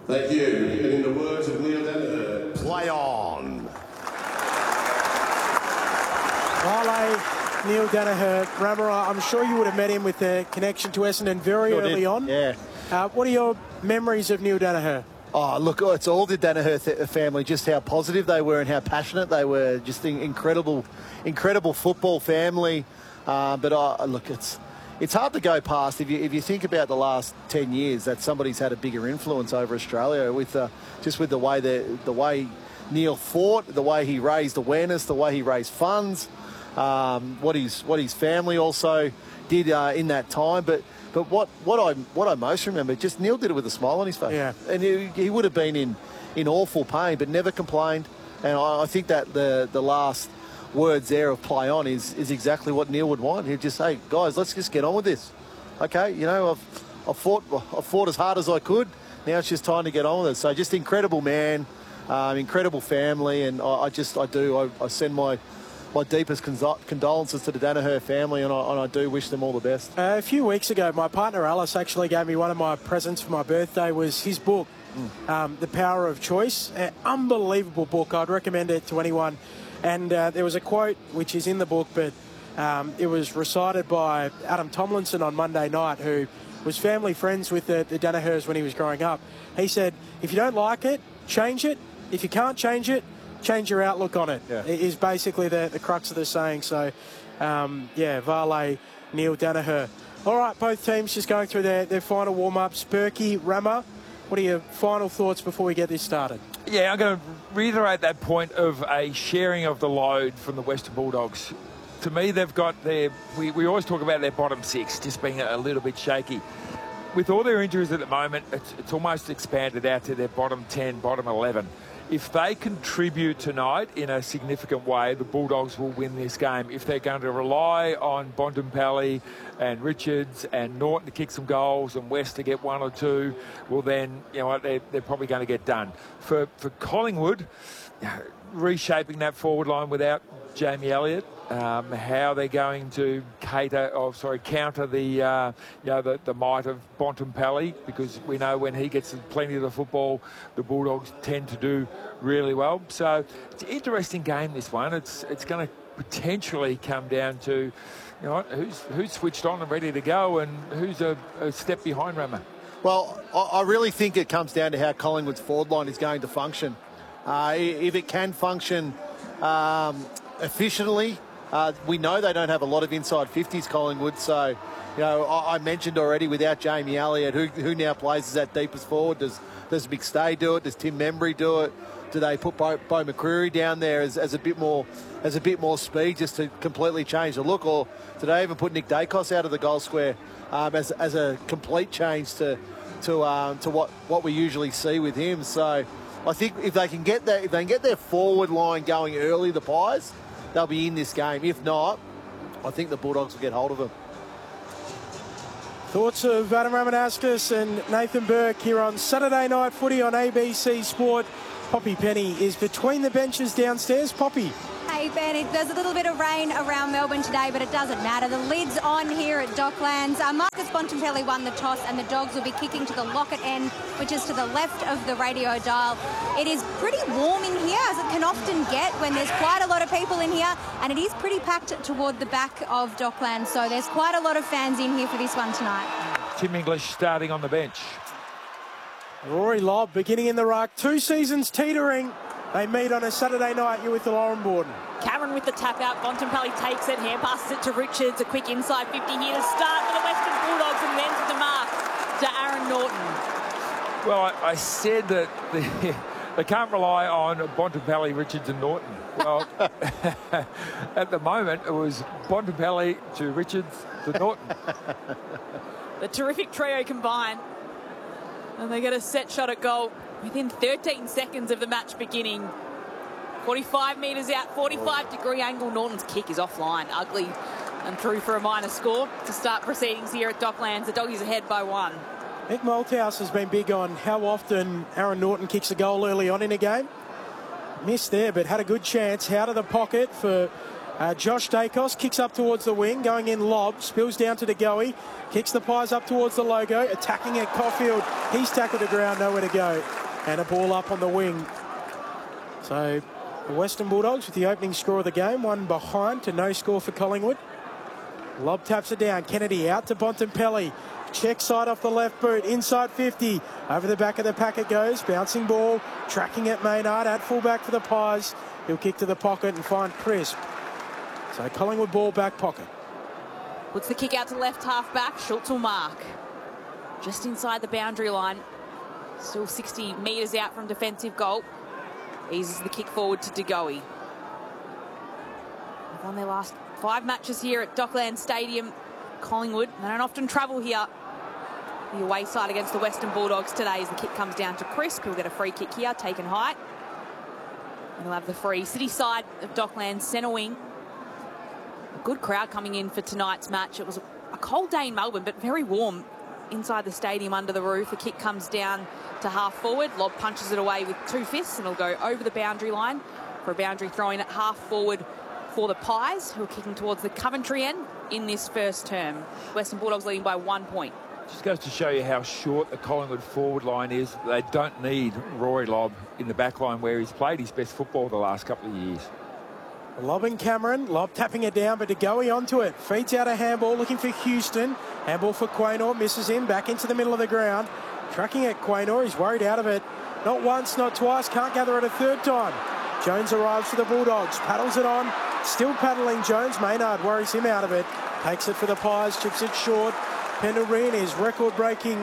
Thank you. And in the words of Neil Danaher, play on. Vale, Neil Danaher, Ramara, I'm sure you would have met him with the connection to Essendon very early on. Yeah. What are your memories of Neil Danaher? Oh, look, it's all the Danaher family, just how positive they were and how passionate they were. Just incredible football family. Look, it's hard to go past if you think about the last 10 years that somebody's had a bigger influence over Australia with just with the way Neil fought, the way he raised awareness, the way he raised funds, what his family also did in that time. But what I most remember, just Neil did it with a smile on his face. Yeah. And he would have been in awful pain, but never complained. And I think that the last words there of play on is exactly what Neil would want. He'd just say, guys, let's just get on with this. Okay, you know, I've fought as hard as I could. Now it's just time to get on with it. So just incredible man, incredible family, and I send my deepest condolences to the Danaher family, and I do wish them all the best. A few weeks ago, my partner Alice actually gave me one of my presents for my birthday was his book, The Power of Choice. An unbelievable book. I'd recommend it to anyone. And there was a quote which is in the book, but it was recited by Adam Tomlinson on Monday night, who was family friends with the Danahers when he was growing up. He said, if you don't like it, change it. If you can't change it, change your outlook on it. Yeah. It is basically the crux of the saying. So, Vale, Neil Danaher. All right, both teams just going through their final warm-ups. Berkey, Rama, what are your final thoughts before we get this started? Yeah, I'm going to reiterate that point of a sharing of the load from the Western Bulldogs. To me, they've got we always talk about their bottom six just being a little bit shaky. With all their injuries at the moment, it's almost expanded out to their bottom 10, bottom 11. If they contribute tonight in a significant way, the Bulldogs will win this game. If they're going to rely on Bontempelli and Richards and Norton to kick some goals and West to get one or two, well then, you know what, they're probably going to get done. For Collingwood, reshaping that forward line without Jamie Elliott, how they're going to counter the might of Bontempelli, because we know when he gets plenty of the football, the Bulldogs tend to do really well. So it's an interesting game, this one. It's going to potentially come down to, you know, who's switched on and ready to go, and who's a step behind Rama. Well, I really think it comes down to how Collingwood's forward line is going to function. If it can function efficiently, we know they don't have a lot of inside 50s, Collingwood. So, you know, I mentioned already, without Jamie Elliott, who now plays as that deepest forward? Does McStay do it? Does Tim Membry do it? Do they put Bo McCreary down there as a bit more speed, just to completely change the look? Or do they even put Nick Dacos out of the goal square as a complete change to what we usually see with him? So I think if they can get their forward line going early, the Pies, they'll be in this game. If not, I think the Bulldogs will get hold of them. Thoughts of Adam Ramanauskas and Nathan Burke here on Saturday Night Footy on ABC Sport. Poppy Penny is between the benches downstairs. Poppy. Hey Ben, there's a little bit of rain around Melbourne today, but it doesn't matter. The lid's on here at Docklands. Marcus Bontempelli won the toss, and the Dogs will be kicking to the Lockett end, which is to the left of the radio dial. It is pretty warm in here, as it can often get when there's quite a lot of people in here, and it is pretty packed toward the back of Docklands, so there's quite a lot of fans in here for this one tonight. Tim English starting on the bench. Rory Lobb beginning in the ruck. 2 seasons teetering. They meet on a Saturday night. You're with the Lauren Borden. Cameron with the tap out. Bontempelli takes it, hand passes it to Richards. A quick inside 50 here to start for the Western Bulldogs, and then to the mark to Aaron Norton. Well, I said that they can't rely on Bontempelli, Richards and Norton. Well, at the moment, it was Bontempelli to Richards to Norton. The terrific trio combined. And they get a set shot at goal within 13 seconds of the match beginning. 45 metres out, 45-degree angle. Norton's kick is offline. Ugly and through for a minor score to start proceedings here at Docklands. The Doggies ahead by 1. Nick Malthouse has been big on how often Aaron Norton kicks a goal early on in a game. Missed there, but had a good chance. Out of the pocket for Josh Dacos kicks up towards the wing, going in lob, spills down to De Goey, kicks the Pies up towards the logo, attacking at Caulfield. He's tackled the ground, nowhere to go. And a ball up on the wing. So the Western Bulldogs with the opening score of the game, one behind to no score for Collingwood. Lob taps it down. Kennedy out to Bontempelli. Check side off the left boot, inside 50. Over the back of the pack it goes. Bouncing ball, tracking at Maynard at fullback for the Pies. He'll kick to the pocket and find Crisp. So Collingwood ball back pocket. Puts the kick out to left half back. Schultz will mark. Just inside the boundary line. Still 60 metres out from defensive goal. Eases the kick forward to De Goey. They've won their last 5 matches here at Docklands Stadium. Collingwood, they don't often travel here. The away side against the Western Bulldogs today as the kick comes down to Crisp. He'll get a free kick here, taken height. And he'll have the free city side of Docklands centre wing. A good crowd coming in for tonight's match. It was a cold day in Melbourne, but very warm inside the stadium under the roof. The kick comes down to half forward. Lobb punches it away with 2 fists and it'll go over the boundary line for a boundary throw in at half forward for the Pies, who are kicking towards the Coventry end in this first term. Western Bulldogs leading by 1 point. Just goes to show you how short the Collingwood forward line is. They don't need Rory Lobb in the back line where he's played his best football the last couple of years. Lobbing Cameron, Lobb tapping it down, but De Goey onto it. Feeds out a handball, looking for Houston. Handball for Quaynor, misses him, back into the middle of the ground. Tracking at Quaynor, he's worried out of it. Not once, not twice, can't gather it a third time. Jones arrives for the Bulldogs, paddles it on. Still paddling Jones, Maynard worries him out of it. Takes it for the Pies, chips it short. Pendlebury, his record-breaking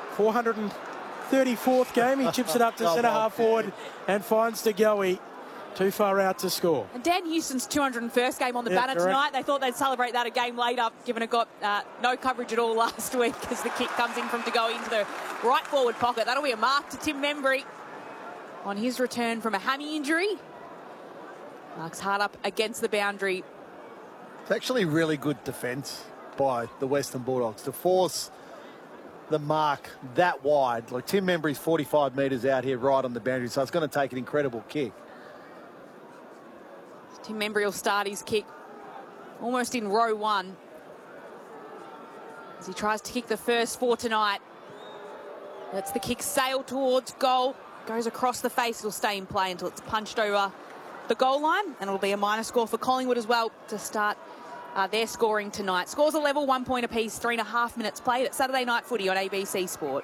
434th game. He chips it up to centre-half forward and finds De Goey. Too far out to score. And Dan Houston's 201st game on the banner tonight. They thought they'd celebrate that a game later, given it got no coverage at all last week as the kick comes in from De Goey into the right forward pocket. That'll be a mark to Tim Membry on his return from a hammy injury. Marks hard up against the boundary. It's actually really good defence by the Western Bulldogs to force the mark that wide. Like Tim Membry's 45 metres out here right on the boundary, so it's going to take an incredible kick. Tim Membry will start his kick almost in row 1 as he tries to kick the first 4 tonight. Lets the kick sail towards goal. Goes across the face. It'll stay in play until it's punched over the goal line, and it'll be a minor score for Collingwood as well to start their scoring tonight. Scores are level, 1 point apiece, 3.5 minutes played at Saturday Night Footy on ABC Sport.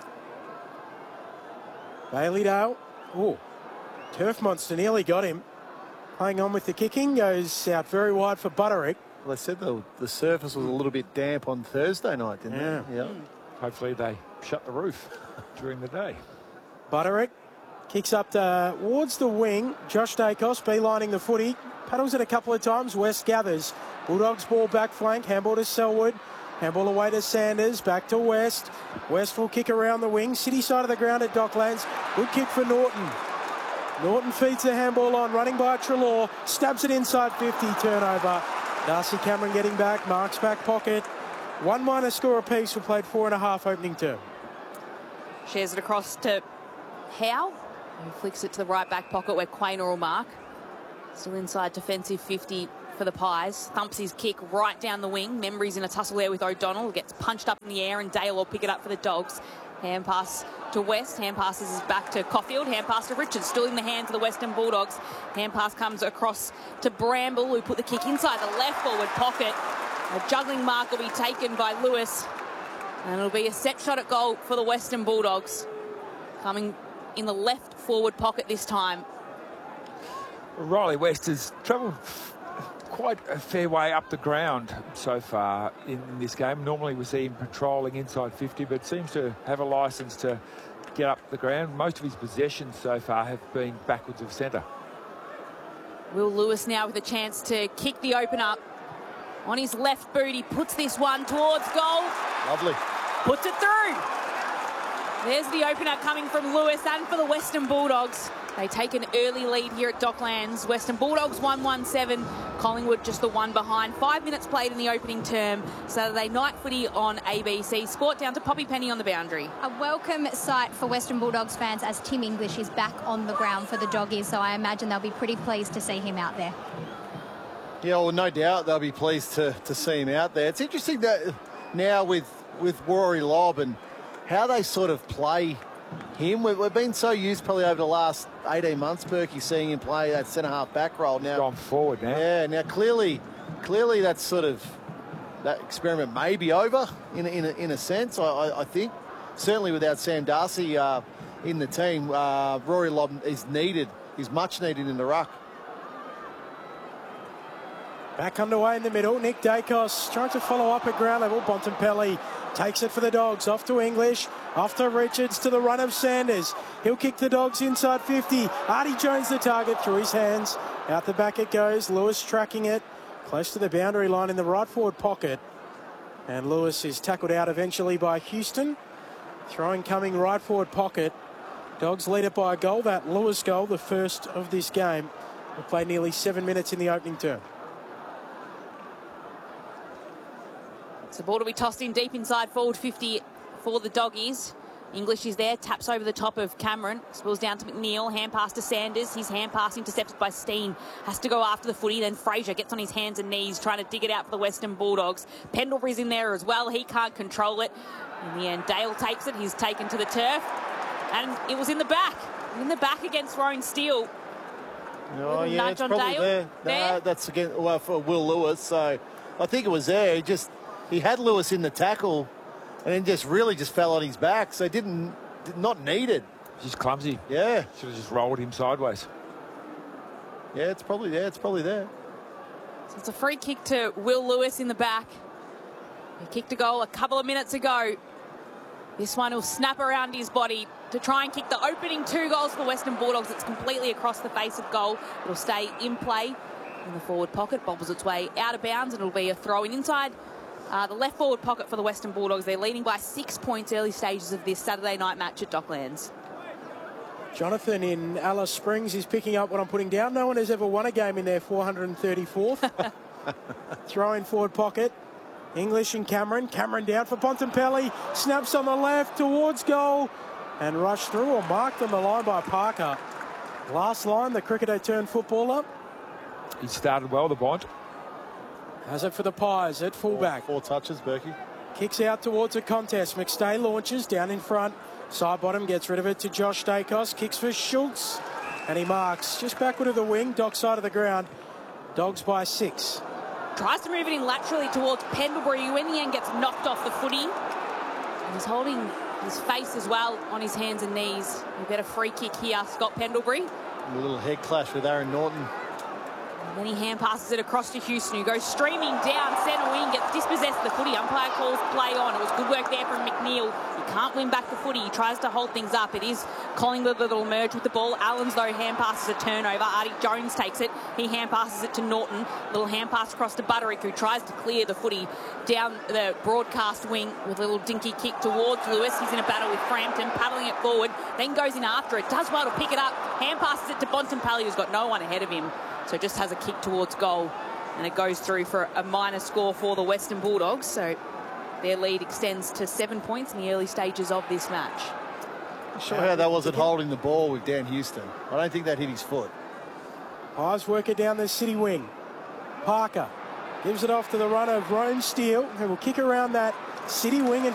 Bailey-Dale. Oh, Turf Monster nearly got him. Playing on with the kicking, goes out very wide for Butterick. Well, they said the surface was a little bit damp on Thursday night, didn't they? Yeah. Hopefully they shut the roof during the day. Butterick kicks up towards the wing. Josh Dacos beelining the footy. Paddles it a couple of times. West gathers. Bulldogs ball back flank. Handball to Selwood. Handball away to Sanders. Back to West. West will kick around the wing. City side of the ground at Docklands. Good kick for Norton. Norton feeds the handball on. Running by Treloar. Stabs it inside 50. Turnover. Darcy Cameron getting back. Marks back pocket. 1 minor score apiece. We played 4.5 opening term. Shares it across to Howe, who flicks it to the right back pocket where Quaynor will mark. Still inside defensive 50 for the Pies. Thumps his kick right down the wing. Membry's in a tussle there with O'Donnell. Gets punched up in the air and Dale will pick it up for the Dogs. Hand pass to West. Hand passes is back to Caulfield. Hand pass to Richards. Still in the hands of the Western Bulldogs. Hand pass comes across to Bramble, who put the kick inside the left forward pocket. A juggling mark will be taken by Lewis. And it'll be a set shot at goal for the Western Bulldogs. Coming in the left forward pocket this time. Riley West has travelled quite a fair way up the ground so far in this game. Normally we see him patrolling inside 50, but seems to have a licence to get up the ground. Most of his possessions so far have been backwards of centre. Will Lewis now with a chance to kick the opener. On his left boot, he puts this one towards goal. Lovely. Puts it through. There's the opener coming from Lewis and for the Western Bulldogs. They take an early lead here at Docklands. Western Bulldogs 1-1-7. Collingwood just the one behind. 5 minutes played in the opening term. Saturday Night Footy on ABC Sport. Down to Poppy Penny on the boundary. A welcome sight for Western Bulldogs fans as Tim English is back on the ground for the Doggies, so I imagine they'll be pretty pleased to see him out there. Yeah, well, no doubt they'll be pleased to see him out there. It's interesting that now with Rory Lobb and how they sort of play him. We've been so used probably over the last 18 months, Berkey, seeing him play that centre-half back role. Now, Gone forward now. Yeah, now clearly that's sort of, that experiment may be over in a sense, I think. Certainly without Sam Darcy in the team, Rory Lobb is much needed in the ruck. Back underway in the middle. Nick Dacos trying to follow up at ground level. Bontempelli takes it for the Dogs. Off to English. Off to Richards to the run of Sanders. He'll kick the Dogs inside 50. Artie Jones the target through his hands. Out the back it goes. Lewis tracking it. Close to the boundary line in the right forward pocket. And Lewis is tackled out eventually by Houston. Throwing coming right forward pocket. Dogs lead it by a goal. That Lewis goal, the first of this game. We played nearly 7 minutes in the opening term. So the ball to be tossed in deep inside forward 50 for the Doggies. English is there, taps over the top of Cameron, spills down to McNeil, hand pass to Sanders. His hand pass intercepted by Steen, has to go after the footy. Then Fraser gets on his hands and knees, trying to dig it out for the Western Bulldogs. Pendlebury's in there as well. He can't control it. In the end, Dale takes it. He's taken to the turf. And it was in the back. In the back against Rowan Steele. Oh, yeah, it's probably there. No, that's again, well, for Will Lewis. So I think it was there. He had Lewis in the tackle and then just fell on his back. So not needed. Just clumsy. Yeah. Should have just rolled him sideways. Yeah, it's probably there. So it's a free kick to Will Lewis in the back. He kicked a goal a couple of minutes ago. This one will snap around his body to try and kick the opening 2 goals for the Western Bulldogs. It's completely across the face of goal. It'll stay in play in the forward pocket. Bobbles its way out of bounds and it'll be a throw-in inside the left forward pocket for the Western Bulldogs. They're leading by 6 points early stages of this Saturday night match at Docklands. Jonathan in Alice Springs is picking up what I'm putting down. No one has ever won a game in their 434th. Throw in forward pocket. English and Cameron. Cameron down for Bontempelli. Snaps on the left towards goal. And rushed through or marked on the line by Parker. Last line, the cricketer turned footballer. He started well, the Bont. Has it for the Pies at fullback. 4 touches, Berkey. Kicks out towards a contest. McStay launches down in front. Side bottom gets rid of it to Josh Dacos. Kicks for Schultz. And he marks just backward of the wing, Dock side of the ground. Dogs by 6. Tries to move it in laterally towards Pendlebury, who in the end gets knocked off the footy. And he's holding his face as well on his hands and knees. We'll get a free kick here, Scott Pendlebury. A little head clash with Aaron Norton. And then he hand passes it across to Houston, who goes streaming down centre wing, gets dispossessed of the footy. Umpire calls play on. It was good work there from McNeil. He can't win back the footy. He tries to hold things up. It is Collingwood that'll merge with the ball. Allens, though, hand passes a turnover. Artie Jones takes it. He hand passes it to Norton. Little hand pass across to Butterick, who tries to clear the footy down the broadcast wing with a little dinky kick towards Lewis. He's in a battle with Frampton, paddling it forward, then goes in after it. Does well to pick it up. Hand passes it to Bontempelli, who's got no one ahead of him. So just has a kick towards goal. And it goes through for a minor score for the Western Bulldogs. So their lead extends to 7 points in the early stages of this match. Not sure how that wasn't holding the ball with Dan Houston. I don't think that hit his foot. Pies work it down the city wing. Parker gives it off to the run of Rowan Steele, who will kick around that city wing and